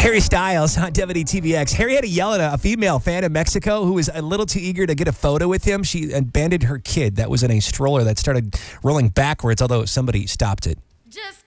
Harry Styles on WTVX. Harry had to yell at a female fan in Mexico who was a little too eager to get a photo with him. She abandoned her kid that was in a stroller that started rolling backwards, although somebody stopped it. Just